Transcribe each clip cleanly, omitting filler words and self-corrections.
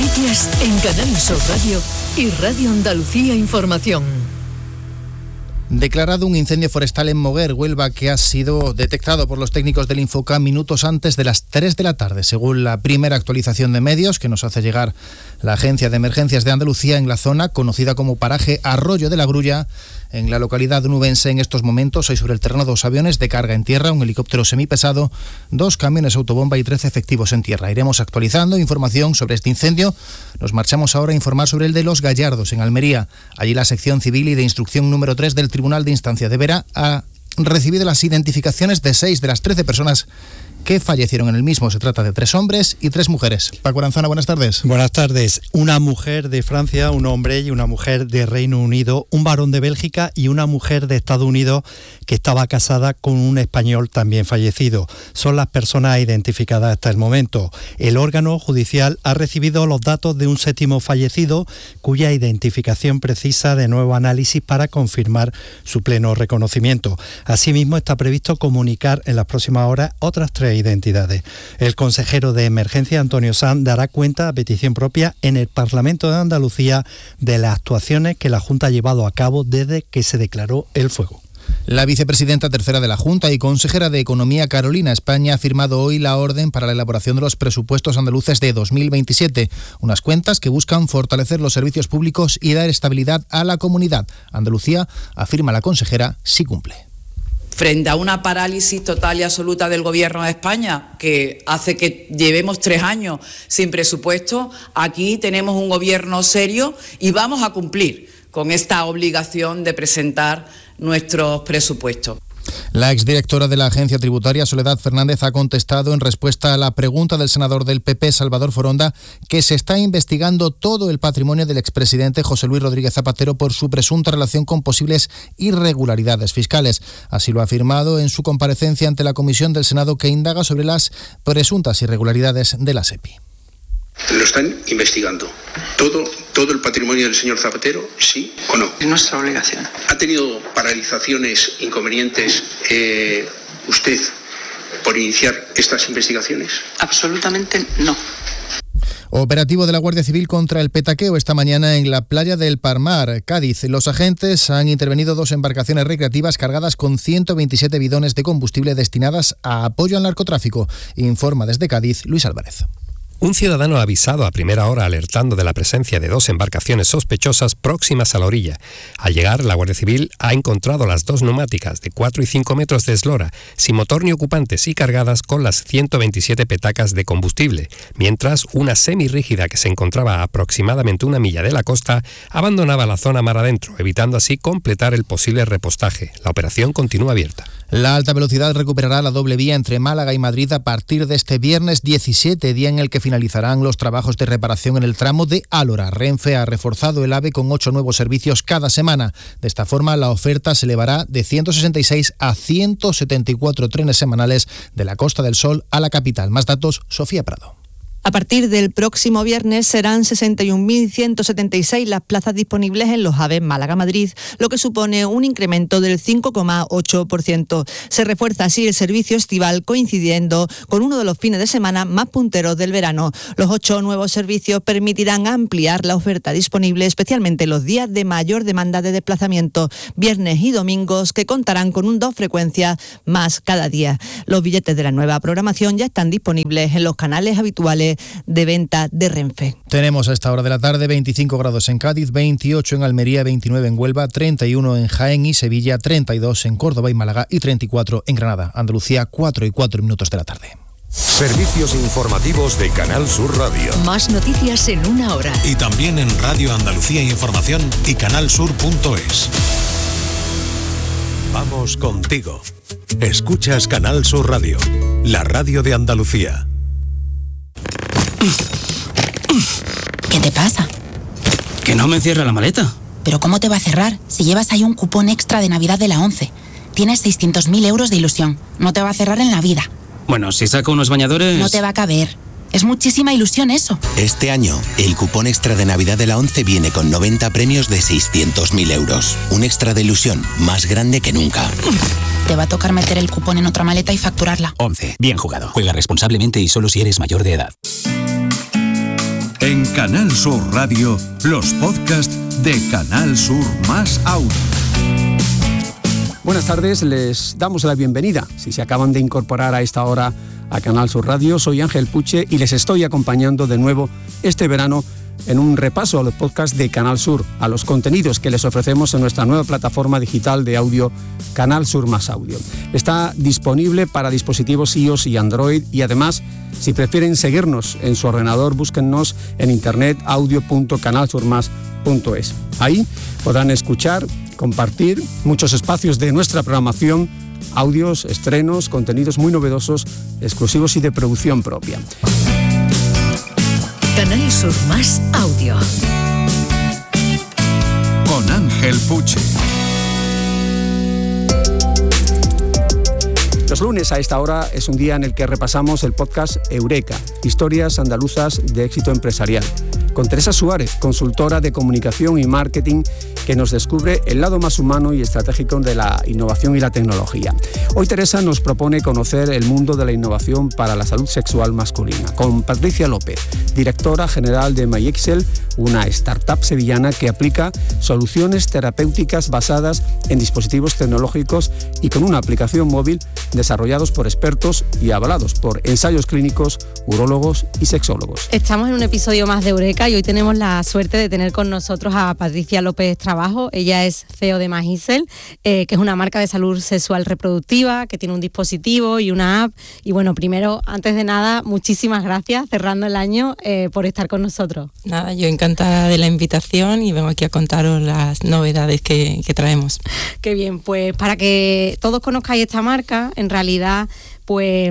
noticias en Canal Sur Radio y Radio Andalucía Información. Declarado un incendio forestal en Moguer, Huelva, que ha sido detectado por los técnicos del Infoca minutos antes de las 3 de la tarde, según la primera actualización de medios que nos hace llegar la Agencia de Emergencias de Andalucía. En la zona conocida como paraje Arroyo de la Grulla, en la localidad nubense. En estos momentos hay sobre el terreno 2 aviones de carga en tierra, un helicóptero semipesado, 2 camiones autobomba y 13 efectivos en tierra. Iremos actualizando información sobre este incendio. Nos marchamos ahora a informar sobre el de Los Gallardos, en Almería. Allí la sección civil y de instrucción número 3 del Tribunal de Instancia de Vera ha recibido las identificaciones de 6 de las 13 personas que fallecieron en el mismo. Se trata de 3 hombres y 3 mujeres. Paco Aranzana, buenas tardes. Buenas tardes. Una mujer de Francia, un hombre y una mujer de Reino Unido, un varón de Bélgica y una mujer de Estados Unidos que estaba casada con un español también fallecido. Son las personas identificadas hasta el momento. El órgano judicial ha recibido los datos de un 7º fallecido, cuya identificación precisa de nuevo análisis para confirmar su pleno reconocimiento. Asimismo, está previsto comunicar en las próximas horas otras 3 identidades. El consejero de Emergencia, Antonio Sanz, dará cuenta a petición propia en el Parlamento de Andalucía de las actuaciones que la Junta ha llevado a cabo desde que se declaró el fuego. La vicepresidenta tercera de la Junta y consejera de Economía, Carolina España, ha firmado hoy la orden para la elaboración de los presupuestos andaluces de 2027, unas cuentas que buscan fortalecer los servicios públicos y dar estabilidad a la comunidad. Andalucía, afirma la consejera, sí cumple. Frente a una parálisis total y absoluta del Gobierno de España, que hace que llevemos 3 años sin presupuesto, aquí tenemos un Gobierno serio y vamos a cumplir con esta obligación de presentar nuestros presupuestos. La exdirectora de la Agencia Tributaria, Soledad Fernández, ha contestado en respuesta a la pregunta del senador del PP, Salvador Foronda, que se está investigando todo el patrimonio del expresidente José Luis Rodríguez Zapatero por su presunta relación con posibles irregularidades fiscales. Así lo ha afirmado en su comparecencia ante la comisión del Senado que indaga sobre las presuntas irregularidades de la SEPI. Lo están investigando. ¿Todo el patrimonio del señor Zapatero, sí o no? Es nuestra obligación. ¿Ha tenido paralizaciones, inconvenientes usted por iniciar estas investigaciones? Absolutamente no. Operativo de la Guardia Civil contra el petaqueo esta mañana en la playa del Palmar, Cádiz. Los agentes han intervenido 2 embarcaciones recreativas cargadas con 127 bidones de combustible destinadas a apoyo al narcotráfico. Informa desde Cádiz, Luis Álvarez. Un ciudadano ha avisado a primera hora alertando de la presencia de 2 embarcaciones sospechosas próximas a la orilla. Al llegar, la Guardia Civil ha encontrado las 2 neumáticas de 4 y 5 metros de eslora, sin motor ni ocupantes y cargadas con las 127 petacas de combustible, mientras una semirrígida que se encontraba a aproximadamente 1 milla de la costa abandonaba la zona mar adentro, evitando así completar el posible repostaje. La operación continúa abierta. La alta velocidad recuperará la doble vía entre Málaga y Madrid a partir de este viernes 17, día en el que finalizarán los trabajos de reparación en el tramo de Álora. Renfe ha reforzado el AVE con 8 nuevos servicios cada semana. De esta forma, la oferta se elevará de 166 a 174 trenes semanales de la Costa del Sol a la capital. Más datos, Sofía Prado. A partir del próximo viernes serán 61.176 las plazas disponibles en los AVE Málaga-Madrid, lo que supone un incremento del 5,8%. Se refuerza así el servicio estival, coincidiendo con uno de los fines de semana más punteros del verano. Los 8 nuevos servicios permitirán ampliar la oferta disponible, especialmente los días de mayor demanda de desplazamiento, viernes y domingos, que contarán con 2 frecuencias más cada día. Los billetes de la nueva programación ya están disponibles en los canales habituales de venta de Renfe. Tenemos a esta hora de la tarde 25 grados en Cádiz, 28 en Almería, 29 en Huelva, 31 en Jaén y Sevilla, 32 en Córdoba y Málaga y 34 en Granada. Andalucía, 4 y 4 minutos de la tarde. Servicios informativos de Canal Sur Radio. Más noticias en 1 hora. Y también en Radio Andalucía Información y canalsur.es. Vamos contigo. Escuchas Canal Sur Radio, la radio de Andalucía. ¿Qué te pasa? Que no me cierra la maleta. ¿Pero cómo te va a cerrar si llevas ahí un cupón extra de Navidad de la ONCE? Tienes 600.000 euros de ilusión. No te va a cerrar en la vida. Bueno, si saco unos bañadores... No te va a caber. Es muchísima ilusión eso. Este año, el cupón extra de Navidad de la ONCE viene con 90 premios de 600.000 euros. Un extra de ilusión más grande que nunca. Te va a tocar meter el cupón en otra maleta y facturarla. ONCE. Bien jugado. Juega responsablemente y solo si eres mayor de edad. En Canal Sur Radio, los podcasts de Canal Sur más Audio. Buenas tardes, les damos la bienvenida. Si se acaban de incorporar a esta hora a Canal Sur Radio, soy Ángel Puche y les estoy acompañando de nuevo este verano en un repaso a los podcasts de Canal Sur, a los contenidos que les ofrecemos en nuestra nueva plataforma digital de audio, Canal Sur más Audio. Está disponible para dispositivos iOS y Android y además, si prefieren seguirnos en su ordenador, búsquennos en internet audio.canalsurmas.es. Ahí podrán escuchar, compartir muchos espacios de nuestra programación, audios, estrenos, contenidos muy novedosos, exclusivos y de producción propia. Canal Sur más Audio. Con Ángel Puche. Los lunes a esta hora es un día en el que repasamos el podcast Eureka, historias andaluzas de éxito empresarial, con Teresa Suárez, consultora de comunicación y marketing, que nos descubre el lado más humano y estratégico de la innovación y la tecnología. Hoy Teresa nos propone conocer el mundo de la innovación para la salud sexual masculina, con Patricia López, directora general de MyExcel, una startup sevillana que aplica soluciones terapéuticas basadas en dispositivos tecnológicos y con una aplicación móvil desarrollados por expertos y avalados por ensayos clínicos, urólogos y sexólogos. Estamos en un episodio más de Eureka y hoy tenemos la suerte de tener con nosotros a Patricia López Trabajo. Ella es CEO de MyExcel, que es una marca de salud sexual reproductiva, que tiene un dispositivo y una app. Y bueno, primero, antes de nada, muchísimas gracias, cerrando el año, por estar con nosotros. Nada, yo encantada de la invitación y vengo aquí a contaros las novedades que traemos. Qué bien, pues para que todos conozcáis esta marca, en realidad pues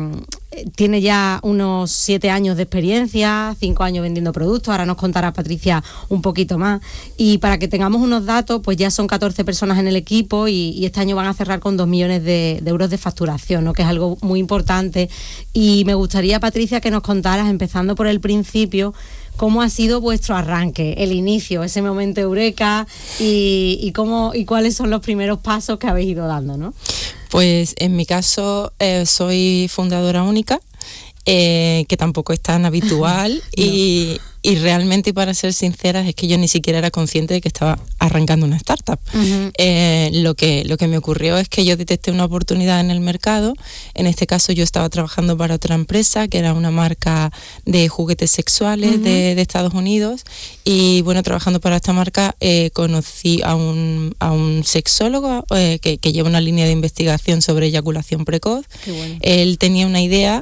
tiene ya unos 7 años de experiencia, 5 años vendiendo productos, ahora nos contará Patricia un poquito más, y para que tengamos unos datos, pues ya son 14 personas en el equipo y este año van a cerrar con 2 millones de euros de facturación, ¿no? Que es algo muy importante. Y me gustaría, Patricia, que nos contaras, empezando por el principio, cómo ha sido vuestro arranque, el inicio, ese momento Eureka y cuáles son los primeros pasos que habéis ido dando, ¿no? Pues en mi caso soy fundadora única, que tampoco es tan habitual. No. Y realmente, para ser sinceras, es que yo ni siquiera era consciente de que estaba arrancando una startup. Uh-huh. Lo que me ocurrió es que yo detecté una oportunidad en el mercado. En este caso yo estaba trabajando para otra empresa que era una marca de juguetes sexuales, uh-huh, de Estados Unidos, y bueno, trabajando para esta marca conocí a un sexólogo que lleva una línea de investigación sobre eyaculación precoz. Qué bueno. Él tenía una idea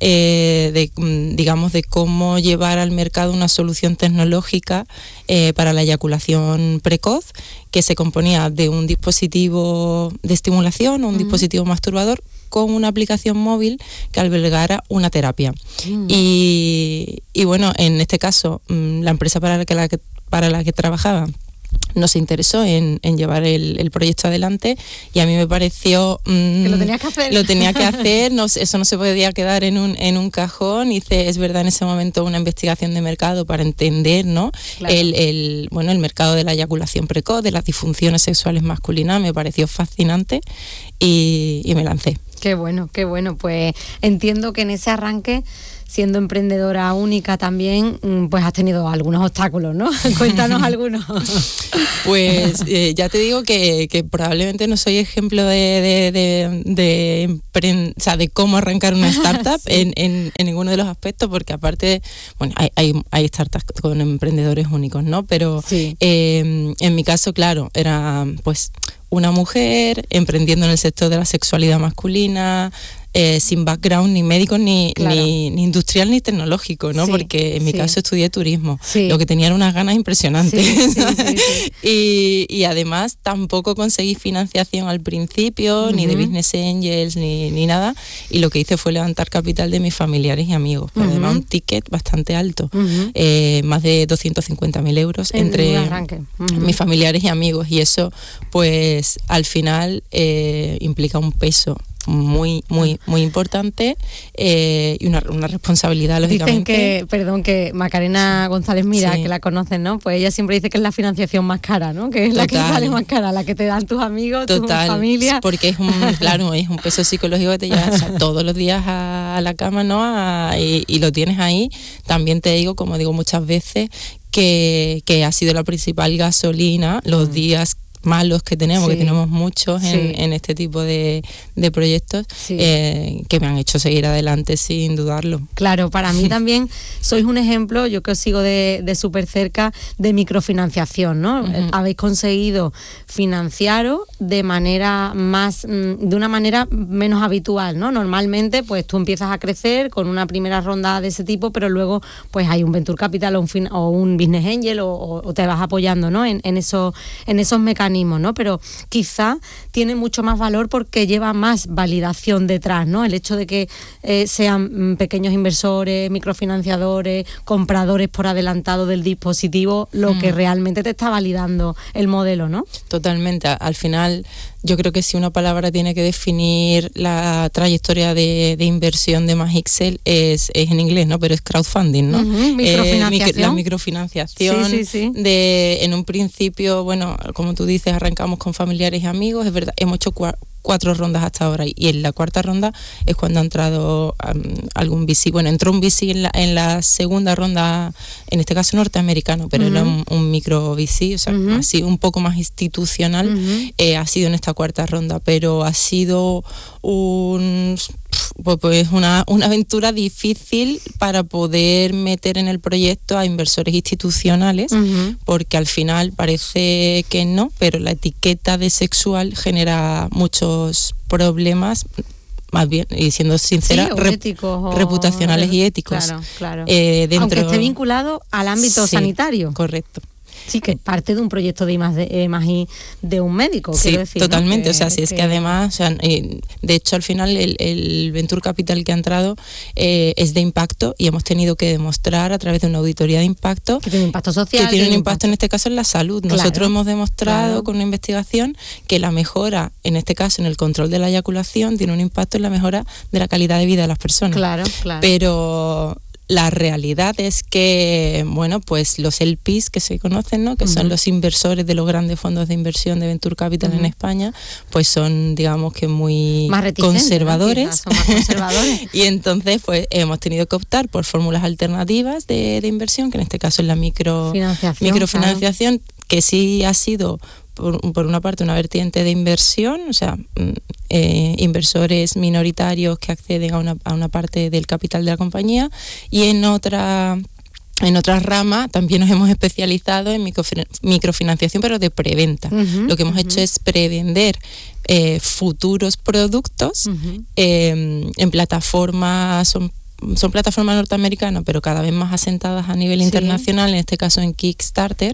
de cómo llevar al mercado una solución tecnológica para la eyaculación precoz, que se componía de un dispositivo de estimulación o un dispositivo masturbador con una aplicación móvil que albergara una terapia. Y bueno, en este caso la empresa para la que trabajaba no se interesó en llevar el proyecto adelante, y a mí me pareció que lo tenías que hacer. Lo tenía que hacer, eso no se podía quedar en un cajón. Hice, es verdad, en ese momento una investigación de mercado para entender, ¿no? Claro. el mercado de la eyaculación precoz, de las disfunciones sexuales masculinas. Me pareció fascinante y me lancé. Qué bueno. Pues entiendo que en ese arranque, siendo emprendedora única también, pues has tenido algunos obstáculos, ¿no? Cuéntanos algunos. Pues ya te digo que probablemente no soy ejemplo de cómo arrancar una startup. Sí. en ninguno de los aspectos, porque aparte, bueno, hay startups con emprendedores únicos, ¿no? Pero sí. En mi caso, claro, era pues una mujer emprendiendo en el sector de la sexualidad masculina, sin background ni médico, ni industrial, ni tecnológico, ¿no? Sí, porque en mi caso estudié turismo. Sí. Lo que tenía eran unas ganas impresionantes. Sí. Y además tampoco conseguí financiación al principio, ni de Business Angels, ni nada. Y lo que hice fue levantar capital de mis familiares y amigos. Pero además un ticket bastante alto. Más de 250.000 euros entre mis familiares y amigos. Y eso, pues, al final implica un peso muy importante y una responsabilidad, lógicamente. Dicen que Macarena González Mira, que la conocen, ¿no? Pues ella siempre dice que es la financiación más cara, ¿no? Que es la que sale más cara, la que te dan tus amigos, tu familia. Porque es un peso psicológico que te llevas, o sea, todos los días a la cama, ¿no? Y lo tienes ahí. También te digo, como digo muchas veces, que ha sido la principal gasolina los días malos que tenemos, que tenemos muchos en este tipo de proyectos, que me han hecho seguir adelante sin dudarlo. Claro, para mí también sois un ejemplo, yo que os sigo de súper cerca, de microfinanciación, ¿no? Habéis conseguido financiaros de una manera menos habitual, ¿no? Normalmente, pues tú empiezas a crecer con una primera ronda de ese tipo, pero luego pues hay un Venture Capital o un Business Angel o te vas apoyando, ¿no? en esos mecanismos, ¿no? Pero quizá tiene mucho más valor porque lleva más validación detrás, ¿no? El hecho de que sean pequeños inversores, microfinanciadores, compradores por adelantado del dispositivo, lo que realmente te está validando el modelo, ¿no? Totalmente. Al final, yo creo que si una palabra tiene que definir la trayectoria de inversión de Magixel es en inglés, ¿no? Pero es crowdfunding, ¿no? Microfinanciación. La microfinanciación. En un principio, bueno, como tú dices, arrancamos con familiares y amigos, es verdad, hemos hecho 4 rondas hasta ahora y en la cuarta ronda es cuando ha entrado algún VC. Bueno, entró un VC en la segunda ronda, en este caso norteamericano, pero era un micro VC, o sea, así un poco más institucional, ha sido en esta cuarta ronda, pero ha sido una aventura difícil para poder meter en el proyecto a inversores institucionales, porque al final parece que no, pero la etiqueta de sexual genera muchos problemas, más bien, y siendo sincera, reputacionales y éticos. Claro. Aunque esté vinculado al ámbito sanitario. Correcto. Sí, que parte de un proyecto de I+D+I de un médico, quiero decir. Totalmente, ¿no? o sea, si es que además, o sea, de hecho al final el Venture Capital que ha entrado es de impacto y hemos tenido que demostrar a través de una auditoría de impacto que tiene un impacto social, que tiene un impacto en este caso en la salud. Nosotros hemos demostrado con una investigación que la mejora, en este caso en el control de la eyaculación, tiene un impacto en la mejora de la calidad de vida de las personas. Claro. Pero la realidad es que, bueno, pues los LPs que se conocen, ¿no? Que son los inversores de los grandes fondos de inversión de Venture Capital en España, pues son, digamos que muy conservadores. ¿no? Son más conservadores. Y entonces, pues hemos tenido que optar por fórmulas alternativas de inversión, que en este caso es la microfinanciación, que sí ha sido por una parte una vertiente de inversión, o sea, inversores minoritarios que acceden a una parte del capital de la compañía, y en otra rama también nos hemos especializado en microfinanciación, pero de preventa. Lo que hemos hecho es prevender futuros productos en plataformas, son plataformas norteamericanas, pero cada vez más asentadas a nivel internacional, en este caso en Kickstarter.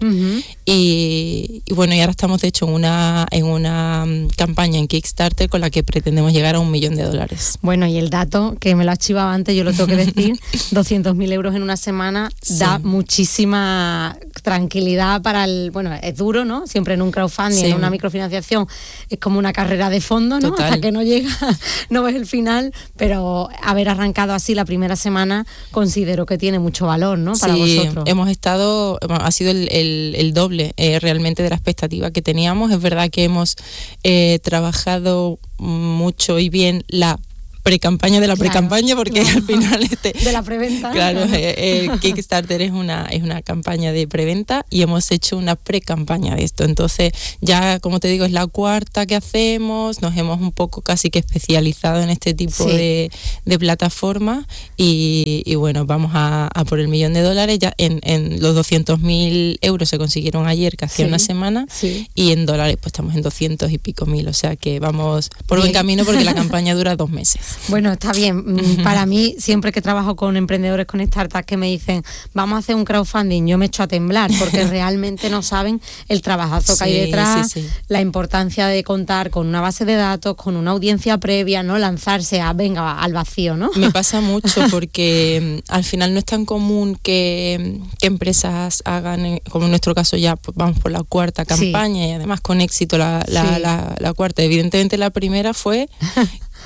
Y bueno, y ahora estamos de hecho en una campaña en Kickstarter con la que pretendemos llegar a $1 millón. Bueno, y el dato que me lo archivaba antes, yo lo tengo que decir, 200.000 euros en una semana da muchísima tranquilidad para bueno, es duro, ¿no? Siempre en un crowdfunding, en una microfinanciación, es como una carrera de fondo, ¿no? Hasta que no llega, no ves el final, pero haber arrancado así la primera semana considero que tiene mucho valor, ¿no? Para vosotros. Ha sido el doble realmente de la expectativa que teníamos. Es verdad que hemos trabajado mucho y bien la precampaña de la precampaña, porque al final de la preventa. Claro, Kickstarter es una campaña de preventa y hemos hecho una precampaña de esto. Entonces, ya como te digo, es la cuarta que hacemos, nos hemos un poco casi que especializado en este tipo de plataformas y bueno, vamos a por el $1 millón. Ya en los 200.000 euros se consiguieron ayer, casi una semana, y en dólares pues estamos en 200 y pico mil, o sea que vamos por buen camino porque la campaña dura 2 meses. Bueno, está bien. Para mí, siempre que trabajo con emprendedores, con startups que me dicen, vamos a hacer un crowdfunding, yo me echo a temblar porque realmente no saben el trabajazo que hay detrás, la importancia de contar con una base de datos, con una audiencia previa, no lanzarse al vacío, ¿no? Me pasa mucho porque al final no es tan común que empresas hagan, como en nuestro caso ya pues vamos por la cuarta campaña y además con éxito la cuarta. Evidentemente la primera fue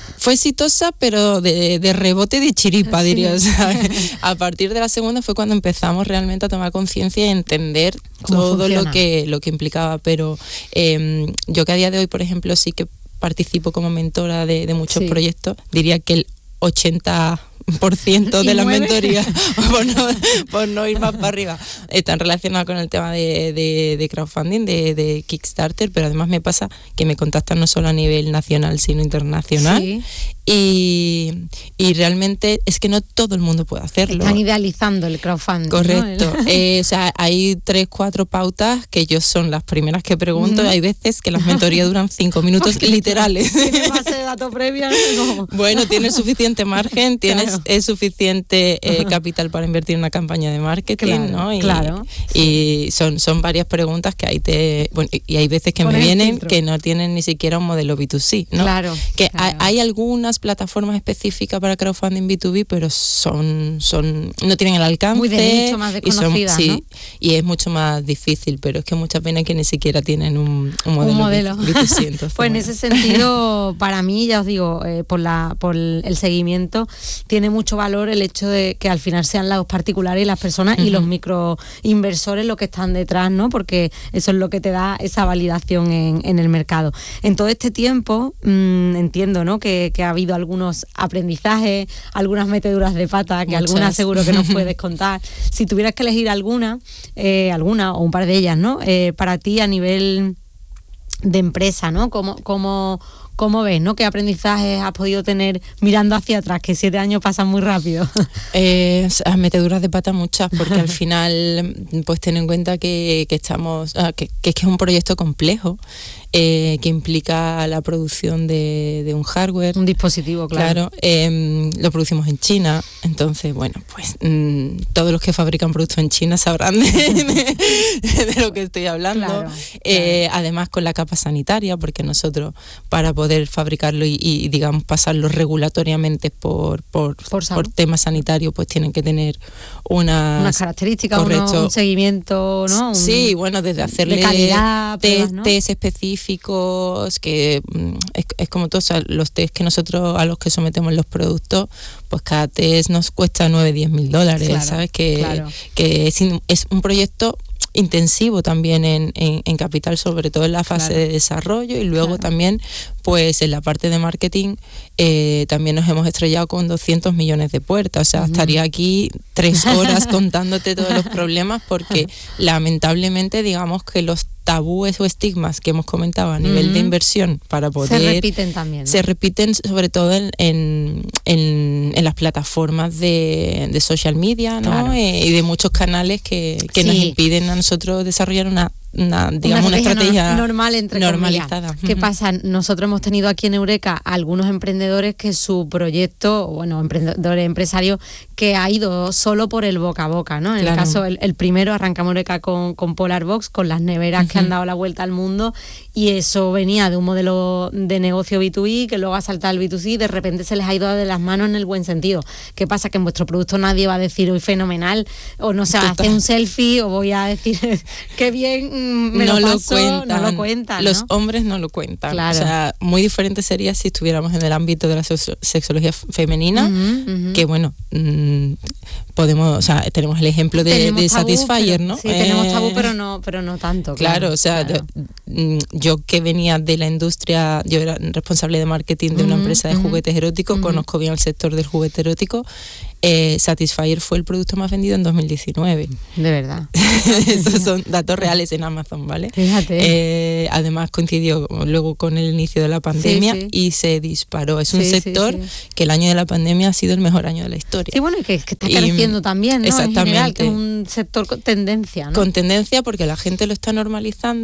Fue exitosa, pero de rebote de chiripa, diría. O sea, a partir de la segunda fue cuando empezamos realmente a tomar conciencia y a entender todo lo que implicaba. Pero yo que a día de hoy, por ejemplo, sí que participo como mentora de muchos proyectos, diría que el 80% de la mentoría, por no ir más para arriba, están relacionados con el tema de crowdfunding, de Kickstarter, pero además me pasa que me contactan no solo a nivel nacional, sino internacional. Sí. Y realmente es que no todo el mundo puede hacerlo. Están idealizando el crowdfunding. Correcto. ¿No? O sea, hay 3-4 pautas que yo son las primeras que pregunto. Hay veces que las mentorías duran 5 minutos literales. ¿Tiene base de datos previa? No. Bueno, tienes suficiente margen, tienes suficiente capital para invertir en una campaña de marketing, ¿no? Y son varias preguntas que y hay veces que me vienen que no tienen ni siquiera un modelo B2C, ¿no? Claro. Hay algunas plataformas específicas para crowdfunding B2B, pero no tienen el alcance. Muy de nicho, más desconocidas, ¿no? Y es mucho más difícil, pero es que muchas veces que ni siquiera tienen un modelo. B2C. Entonces, pues en ese sentido, para mí, ya os digo, por el seguimiento, tiene mucho valor el hecho de que al final sean los particulares y las personas y los microinversores los que están detrás, ¿no? Porque eso es lo que te da esa validación en el mercado. En todo este tiempo, entiendo, ¿no? Que ha habido algunos aprendizajes, algunas meteduras de pata, que algunas seguro que nos puedes contar. Si tuvieras que elegir alguna o un par de ellas, ¿no? Para ti a nivel de empresa, ¿no? ¿Cómo ves, ¿no? ¿Qué aprendizajes has podido tener mirando hacia atrás? Que 7 años pasan muy rápido. Meteduras de pata muchas, porque al final, pues ten en cuenta que estamos, que es un proyecto complejo, que implica la producción de un hardware. Un dispositivo, claro. Lo producimos en China, entonces, bueno, pues todos los que fabrican productos en China sabrán de lo que estoy hablando. Claro. Además, con la capa sanitaria, porque nosotros, para poder fabricarlo y digamos, pasarlo regulatoriamente por temas sanitarios, pues tienen que tener unas características, un seguimiento, ¿no? Sí, bueno, desde hacerle de calidad, test específicos, que es como todos, o sea, los test que nosotros a los que sometemos los productos, pues cada test nos cuesta 9-10 $10,000, claro, ¿sabes? Que es un proyecto intensivo también en capital, sobre todo en la fase de desarrollo, y luego también pues en la parte de marketing también nos hemos estrellado con 200 millones de puertas. O sea, estaría aquí 3 horas contándote todos los problemas, porque lamentablemente digamos que los tabúes o estigmas que hemos comentado a nivel de inversión para poder... Se repiten también, ¿no? Se repiten sobre todo en las plataformas de social media, ¿no? Claro. Y de muchos canales que nos impiden a nosotros desarrollar una estrategia normal, normalizada. ¿Qué pasa? Nosotros hemos tenido aquí en Eureka algunos emprendedores que su proyecto, emprendedores, empresarios, que ha ido solo por el boca a boca, ¿no? En el caso, el primero, arrancamos Eureka con Polarbox, con las neveras que han dado la vuelta al mundo, y eso venía de un modelo de negocio B2B que luego ha saltado al B2C y de repente se les ha ido de las manos en el buen sentido. ¿Qué pasa? Que en vuestro producto nadie va a decir hoy fenomenal, o no se va a hacer un selfie, o voy a decir qué bien no lo cuentan. Los hombres no lo cuentan. Claro. O sea, muy diferente sería si estuviéramos en el ámbito de la sexología femenina, que bueno, podemos, o sea, tenemos el ejemplo de Satisfyer, ¿no? Sí, tenemos tabú, pero no tanto. Claro, o sea, yo que venía de la industria, yo era responsable de marketing de una empresa de juguetes eróticos, conozco bien el sector del juguete erótico. Satisfyer fue el producto más vendido en 2019. De verdad. Esos son datos reales en Amazon, ¿vale? Fíjate. Además coincidió luego con el inicio de la pandemia y se disparó. Es un sector que el año de la pandemia ha sido el mejor año de la historia. Sí, bueno, y que está creciendo también, ¿no? Exactamente. En general, que es un sector con tendencia, ¿no? Con tendencia, porque la gente lo está normalizando.